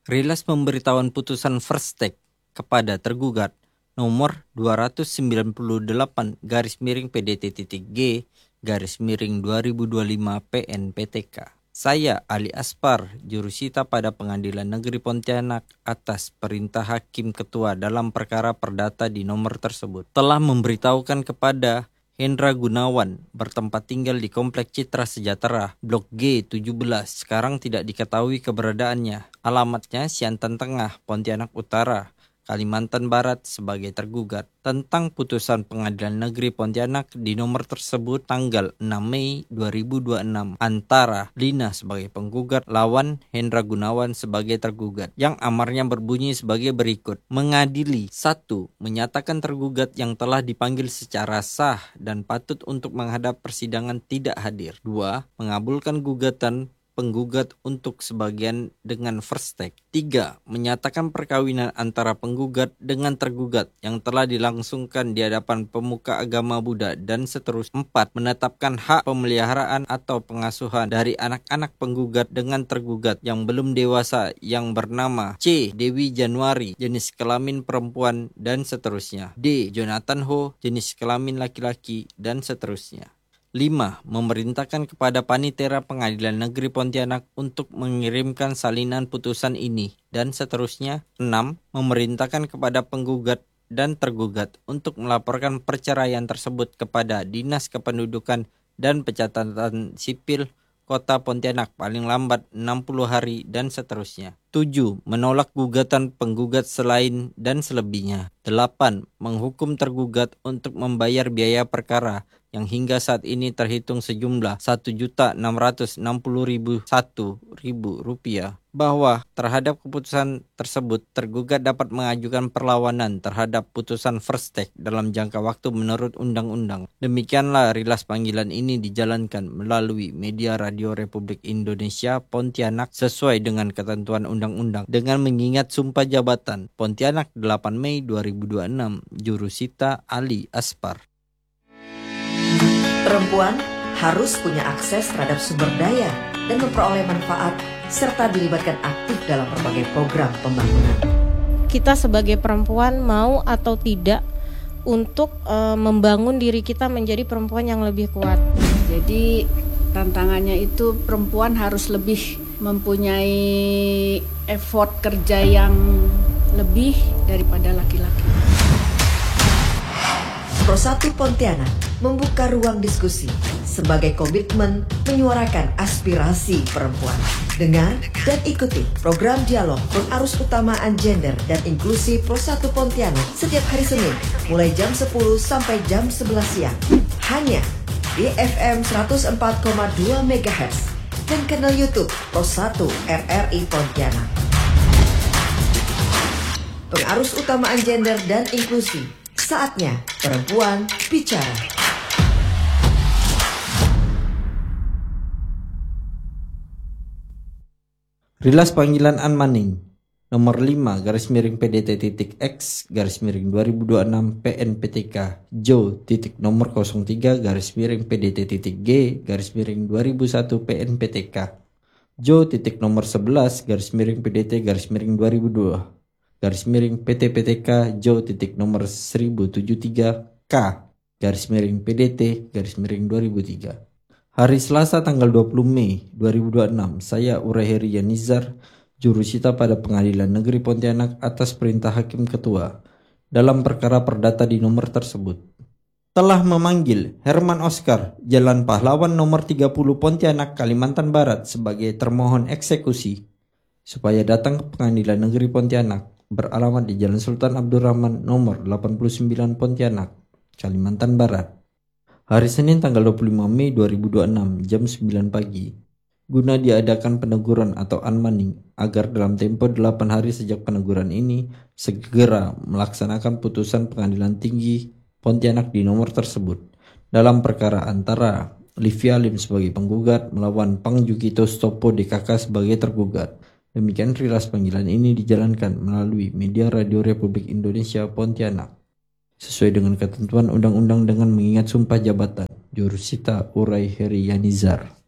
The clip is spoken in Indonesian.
Rilas pemberitahuan putusan First Take kepada tergugat nomor 298-PDT-G-2025 PNPTK. Saya Ali Aspar, jurusita pada Pengadilan Negeri Pontianak atas perintah Hakim Ketua dalam perkara perdata di nomor tersebut, telah memberitahukan kepada Hendra Gunawan bertempat tinggal di Komplek Citra Sejahtera, Blok G17, sekarang tidak diketahui keberadaannya. Alamatnya Siantan Tengah, Pontianak Utara, Kalimantan Barat sebagai tergugat tentang putusan Pengadilan Negeri Pontianak di nomor tersebut tanggal 6 Mei 2026 antara Lina sebagai penggugat lawan Hendra Gunawan sebagai tergugat yang amarnya berbunyi sebagai berikut. Mengadili: 1. Menyatakan tergugat yang telah dipanggil secara sah dan patut untuk menghadap persidangan tidak hadir. 2. Mengabulkan gugatan penggugat untuk sebagian dengan First Take. 3. Menyatakan perkawinan antara penggugat dengan tergugat yang telah dilangsungkan di hadapan pemuka agama Buddha dan seterusnya. 4. Menetapkan hak pemeliharaan atau pengasuhan dari anak-anak penggugat dengan tergugat yang belum dewasa yang bernama C. Dewi Januari, jenis kelamin perempuan dan seterusnya. D. Jonathan Ho, jenis kelamin laki-laki dan seterusnya. 5. Memerintahkan kepada Panitera Pengadilan Negeri Pontianak untuk mengirimkan salinan putusan ini dan seterusnya. 6. Memerintahkan kepada penggugat dan tergugat untuk melaporkan perceraian tersebut kepada Dinas Kependudukan dan Pencatatan Sipil Kota Pontianak paling lambat 60 hari dan seterusnya. 7. Menolak gugatan penggugat selain dan selebihnya. 8. Menghukum tergugat untuk membayar biaya perkara yang hingga saat ini terhitung sejumlah Rp1.660.001 bahwa terhadap keputusan tersebut tergugat dapat mengajukan perlawanan terhadap putusan First Take dalam jangka waktu menurut undang-undang. Demikianlah rilas panggilan ini dijalankan melalui media Radio Republik Indonesia Pontianak sesuai dengan ketentuan undang-undang dengan mengingat sumpah jabatan. Pontianak 8 Mei 2026, Jurusita Ali Aspar. Perempuan harus punya akses terhadap sumber daya dan memperoleh manfaat serta dilibatkan aktif dalam berbagai program pembangunan. Kita sebagai perempuan mau atau tidak untuk membangun diri kita menjadi perempuan yang lebih kuat. Jadi tantangannya itu perempuan harus lebih mempunyai effort kerja yang lebih daripada laki-laki. Pro1 Pontianak membuka ruang diskusi sebagai komitmen menyuarakan aspirasi perempuan. Dengar dan ikuti program dialog pengarus utamaan gender dan inklusi Pro1 Pontianak setiap hari Senin mulai jam 10 sampai jam 11 siang. Hanya di FM 104,2 MHz dan kanal YouTube Pro1 RRI Pontianak. Pengarus utamaan gender dan inklusi. Saatnya perempuan bicara. Rilas panggilan Anmaning nomor 5-PDT.X-2026 PNPTK Jo nomor 03-PDT.G-2001 PNPTK Jo nomor 11-PDT-2002 PTPTK Jo nomor 1073 K PDT 2003. Hari Selasa tanggal 20 Mei 2026, saya Uraheri Yanizar, jurusita pada Pengadilan Negeri Pontianak atas perintah Hakim Ketua dalam perkara perdata di nomor tersebut, telah memanggil Herman Oscar, Jalan Pahlawan nomor 30 Pontianak, Kalimantan Barat sebagai termohon eksekusi supaya datang ke Pengadilan Negeri Pontianak beralamat di Jalan Sultan Abdurrahman nomor 89 Pontianak, Kalimantan Barat. Hari Senin tanggal 25 Mei 2026 jam 9 pagi guna diadakan peneguran atau anmaning agar dalam tempo 8 hari sejak peneguran ini segera melaksanakan putusan Pengadilan Tinggi Pontianak di nomor tersebut dalam perkara antara Livia Lim sebagai penggugat melawan Pang Jukito Stopo DKK sebagai tergugat. Demikian rilas panggilan ini dijalankan melalui media Radio Republik Indonesia Pontianak sesuai dengan ketentuan undang-undang dengan mengingat sumpah jabatan. Jurusita Uraheri Yanizar.